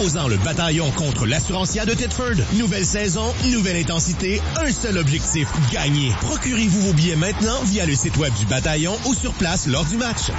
Composant le bataillon contre l'Assurancia de Thetford. Nouvelle saison, nouvelle intensité, un seul objectif, gagner. Procurez-vous vos billets maintenant via le site web du bataillon ou sur place lors du match.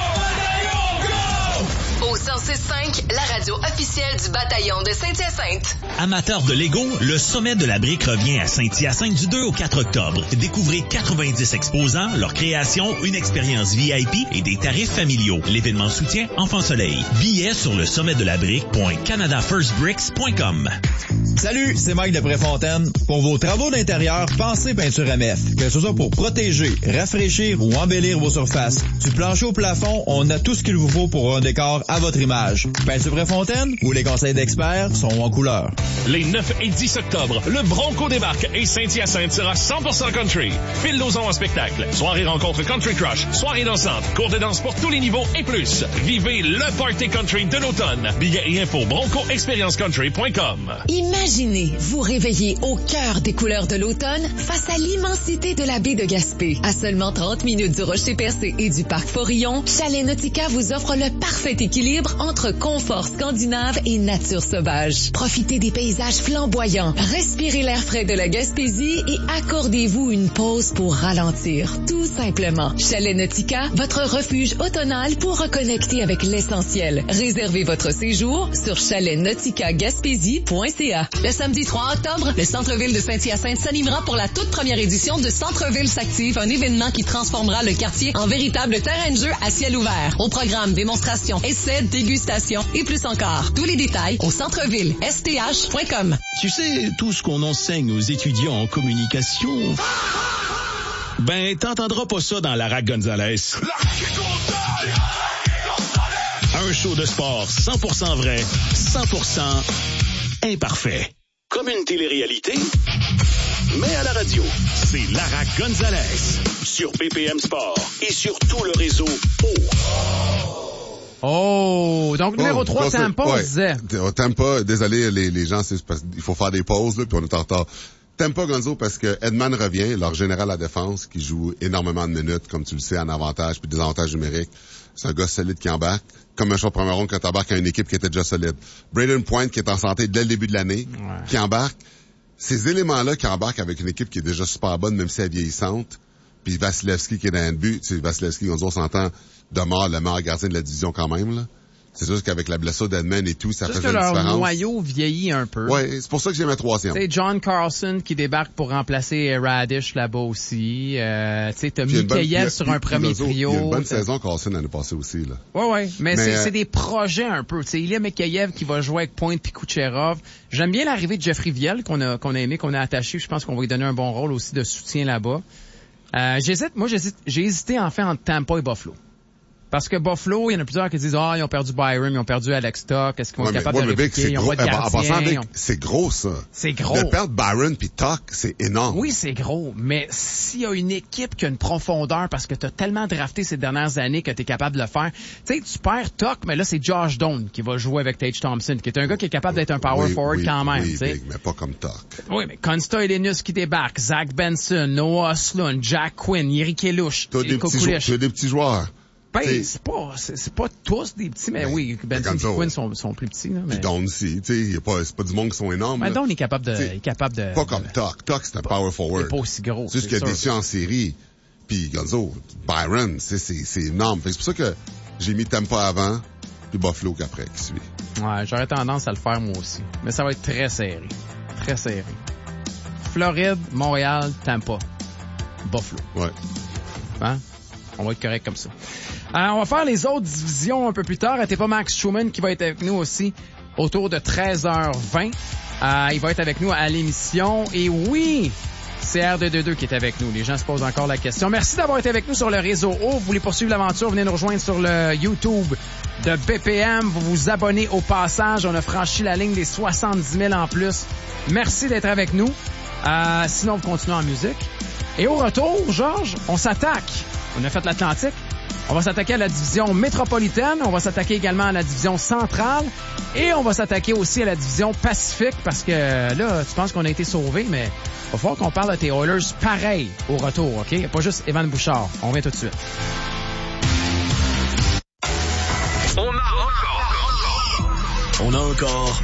Au 106.5, la radio officielle du bataillon de Saint-Hyacinthe. Amateurs de Lego, le sommet de la brique revient à Saint-Hyacinthe du 2 au 4 octobre. Découvrez 90 exposants, leur création, une expérience VIP et des tarifs familiaux. L'événement soutient Enfant Soleil. Billets sur le sommetdelabrique.canadafirstbricks.com. Salut, c'est Mike de Préfontaine. Pour vos travaux d'intérieur, pensez Peinture MF. Que ce soit pour protéger, rafraîchir ou embellir vos surfaces. Du plancher au plafond, on a tout ce qu'il vous faut pour un décor à votre image. Peinture Préfontaine, où les conseils d'experts sont en couleur. Les 9 et 10 octobre, le Bronco débarque et Saint-Hyacinthe sera 100% country. Phil Lauzon en spectacle. Soirée rencontre Country Crush, soirée dansante, cours de danse pour tous les niveaux et plus. Vivez le party country de l'automne. Billets et infos broncoexperience-country.com. Imaginez vous réveiller au cœur des couleurs de l'automne face à l'immensité de la baie de Gaspé. À seulement 30 minutes du Rocher-Percé et du parc Forillon, Chalet Nautica vous offre le parfait équilibre entre confort scandinave et nature sauvage. Profitez des paysages flamboyants, respirez l'air frais de la Gaspésie et accordez-vous une pause pour ralentir, tout simplement. Chalet Nautica, votre refuge automnal pour reconnecter avec l'essentiel. Réservez votre séjour sur chaletnauticagaspésie.ca. Le samedi 3 octobre, le centre-ville de Saint-Hyacinthe s'animera pour la toute première édition de Centre-ville s'active, un événement qui transformera le quartier en véritable terrain de jeu à ciel ouvert. Au programme, démonstration, essais, dégustation et plus encore. Tous les détails au centreville.sth.com. Tu sais, tout ce qu'on enseigne aux étudiants en communication... Ben, t'entendras pas ça dans Lara Gonzalez. Un show de sport 100% vrai, 100% imparfait. Comme une télé-réalité, mais à la radio. C'est Lara Gonzalez sur BPM Sport et sur tout le réseau Oh, donc numéro 3, Tampa, on disait. Tampa, désolé, les gens, c'est parce qu'il faut faire des pauses, là, puis on est en retard. Tampa, Gonzo, parce que Edman revient, leur général à défense, qui joue énormément de minutes, comme tu le sais, en avantage puis désavantage numérique. C'est un gars solide qui embarque, comme un choix de premier round quand t'embarques à une équipe qui était déjà solide. Braden Point, qui est en santé dès le début de l'année, qui embarque. Ces éléments-là qui embarquent avec une équipe qui est déjà super bonne, même si elle est vieillissante, puis Vasilevski qui est dans le but. Tu sais, Vasilevski, Gonzo, on s'entend demeure le meilleur gardien de la division quand même, là. C'est juste qu'avec la blessure d'Edman et tout, ça fait une différence. Juste que leur noyau vieillit un peu. Ouais, c'est pour ça que j'ai mis troisième. C'est John Carlson qui débarque pour remplacer Radish là-bas aussi. Tu sais, t'as Mikheyev sur un premier trio. Il y a une bonne saison Carlson l'année passée aussi, là. Ouais. Mais c'est des projets un peu. Tu sais, il y a Mikheyev qui va jouer avec Point puis Kucherov. J'aime bien l'arrivée de Jeffrey Viel qu'on a aimé, qu'on a attaché. Je pense qu'on va lui donner un bon rôle aussi de soutien là-bas. J'ai hésité en fait entre Tampa et Buffalo. Parce que Buffalo, il y en a plusieurs qui disent ils ont perdu Byron, ils ont perdu Alex Stock, est-ce qu'ils vont être capables de répliquer, ils ont pas de gardien. C'est gros, ça. C'est gros. De perdre Byron puis Tuck, c'est énorme. Oui, c'est gros, mais s'il y a une équipe qui a une profondeur, parce que t'as tellement drafté ces dernières années que t'es capable de le faire, tu sais, tu perds Tuck, mais là, c'est Josh Doan qui va jouer avec Tage Thompson, qui est un gars qui est capable d'être un power forward quand même, tu sais. Mais pas comme Tuck. Oui, mais Konsta Elenius qui débarque, Zach Benson, Noah Oslund, Jack Quinn, Yeri Kelouche, t'as des petits joueurs. Ben, c'est pas tous des petits, mais oui, Benson et Quinn sont plus petits, là. Mais... Puis Don aussi, tu sais, c'est pas du monde qui sont énormes. Mais Don est capable de... Pas comme Tuck. Tuck, c'est un power forward. Il est pas aussi gros. C'est juste qu'il a déçu en série. Puis Gonzo, Byron, c'est énorme. C'est pour ça que j'ai mis Tampa avant, puis Buffalo qu'après, qui suit. Ouais, j'aurais tendance à le faire moi aussi. Mais ça va être très serré. Très serré. Floride, Montréal, Tampa. Buffalo. Ouais. Hein? On va être correct comme ça. On va faire les autres divisions un peu plus tard. T'es pas Max Schumann qui va être avec nous aussi autour de 13h20. Il va être avec nous à l'émission. Et oui, c'est R222 qui est avec nous. Les gens se posent encore la question. Merci d'avoir été avec nous sur le réseau O. Vous voulez poursuivre l'aventure, venez nous rejoindre sur le YouTube de BPM. Vous vous abonnez au passage. On a franchi la ligne des 70 000 en plus. Merci d'être avec nous. Sinon, vous continuez en musique. Et au retour, Georges, on s'attaque. On a fait l'Atlantique. On va s'attaquer à la division métropolitaine. On va s'attaquer également à la division centrale. Et on va s'attaquer aussi à la division Pacifique parce que là, tu penses qu'on a été sauvés, mais il va falloir qu'on parle de tes Oilers pareil au retour, OK? Pas juste Evan Bouchard. On revient tout de suite. On a encore